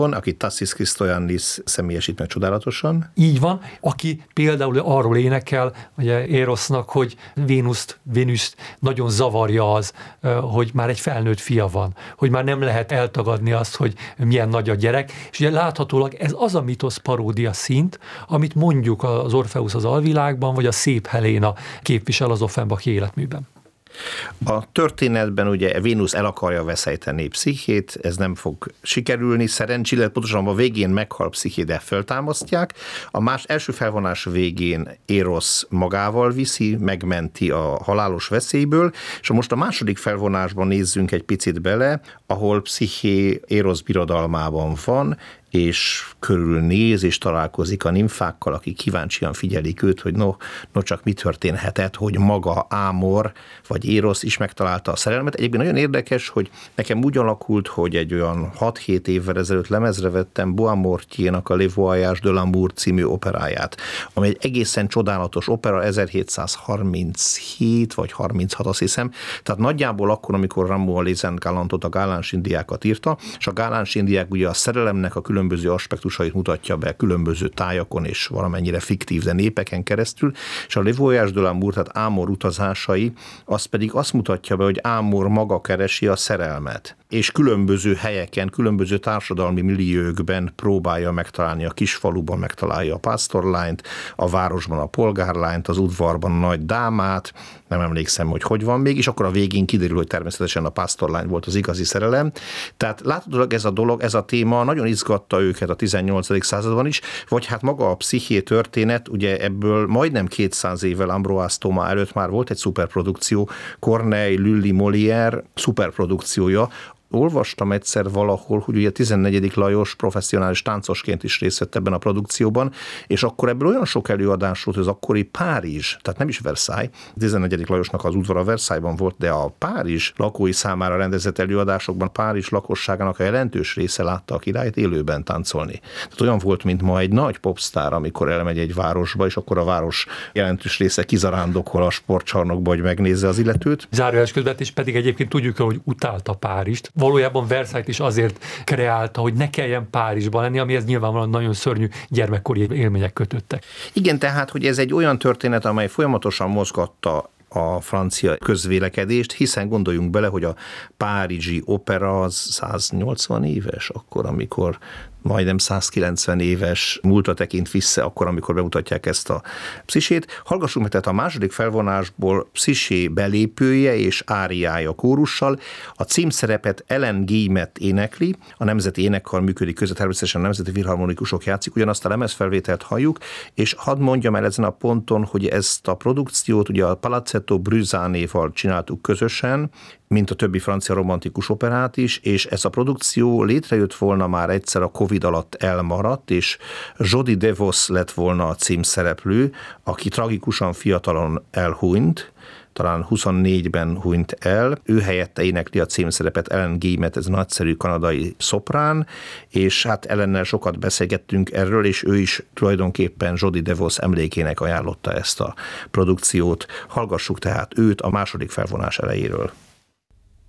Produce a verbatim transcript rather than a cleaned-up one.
aki Tassis Christoyannis személyesít meg csodálatosan. Így van, aki például arról énekel, ugye Erosznak, hogy Vénuszt, Vénuszt nagyon zavarja az, hogy már egy felnőtt fia van, hogy már nem lehet eltagadni azt, hogy milyen nagy a gyerek, és ugye láthatólag ez az a mitosz paródia szint, amit mondjuk az Orfeusz az alvilágban, vagy a szép Heléna képvisel az Offenbach életműben. A történetben ugye Vénusz el akarja veszejteni Pszichét, ez nem fog sikerülni, szerencsére, pontosan a végén meghal Psziché, de föltámasztják. A más első felvonás végén Érosz magával viszi, megmenti a halálos veszélyből, és most a második felvonásban nézzünk egy picit bele, ahol Psziché Érosz birodalmában van, és körülnéz, és találkozik a nimfákkal, akik kíváncsian figyelik őt, hogy no, no csak mi történhetett, hogy maga Ámor, vagy Érosz is megtalálta a szerelmet. Egyébként nagyon érdekes, hogy nekem úgy alakult, hogy egy olyan hat-hét évvel ezelőtt lemezre vettem Boismortier-nak a Le Voyage de l'Amour című operáját, ami egy egészen csodálatos opera, ezerhétszázharminchét vagy harminchat, azt hiszem. Tehát nagyjából akkor, amikor Rameau les Galantot, a gáláns indiákat írta, és a gáláns indiák ugye a szerelemnek a különböző aspektusait mutatja be különböző tájakon és valamennyire fiktív, de népeken keresztül, és a Le Voyage de l'Amour, tehát Ámor utazásai, az pedig azt mutatja be, hogy Ámor maga keresi a szerelmet, és különböző helyeken, különböző társadalmi milliókben próbálja megtalálni, a kisfaluban megtalálja a pásztorlányt, a városban a polgárlányt, az udvarban a nagy dámát, nem emlékszem, hogy hogy van még, és akkor a végén kiderül, hogy természetesen a pásztorlány volt az igazi szerelem. Tehát láthatólag ez a dolog, ez a téma nagyon izgatta őket a tizennyolcadik században is, vagy hát maga a Psziché történet, ugye ebből majdnem kétszáz évvel Ambroise Thomas előtt már volt egy szuperprodukció, Corneille, Lully, Molière szuperprodukciója. Olvastam egyszer valahol, hogy ugye tizennegyedik Lajos professzionális táncosként is részt vett ebben a produkcióban, és akkor ebből olyan sok előadás volt, hogy az akkori Párizs, tehát nem is Versailles, tizennegyedik Lajosnak az udvara Versaillesban volt, de a Párizs lakói számára rendezett előadásokban Párizs lakosságának a jelentős része látta a királyt élőben táncolni. Tehát olyan volt, mint ma egy nagy popstar, amikor elmegy egy városba, és akkor a város jelentős része kizarándokol a sportcsarnokba, hogy megnézze az illetőt. Zárójeles közvetés pedig egyébként tudjuk, hogy utálta Párizst. Valójában Versailles is azért kreálta, hogy ne kelljen Párizsban lenni, amihez nyilvánvalóan nagyon szörnyű gyermekkori élmények kötöttek. Igen, tehát, hogy ez egy olyan történet, amely folyamatosan mozgatta a francia közvélekedést, hiszen gondoljunk bele, hogy a párizsi opera az száznyolcvan éves, akkor, amikor majdnem százkilencven éves múltra tekint vissza, akkor, amikor bemutatják ezt a Pszisét. Hallgassunk meg tehát a második felvonásból Pszisé belépője és áriája kórussal. A címszerepet Ellen Guillemette énekli, a Nemzeti Énekkar működik között, természetesen a Nemzeti Filharmonikusok játszik, ugyanazt a lemezfelvételt halljuk, és hadd mondjam el ezen a ponton, hogy ezt a produkciót ugye a Palazzetto Bruzzanéval csináltuk közösen, mint a többi francia romantikus operát is, és ez a produkció létrejött volna már egyszer, a Covid alatt elmaradt, és Jody DeVos lett volna a címszereplő, aki tragikusan fiatalon elhunyt, talán huszonnégyben hunyt el, ő helyette énekli a címszerepet Ellen Guillemette, ez a nagyszerű kanadai szoprán, és hát Ellennel sokat beszélgettünk erről, és ő is tulajdonképpen Jody DeVos emlékének ajánlotta ezt a produkciót. Hallgassuk tehát őt a második felvonás elejéről.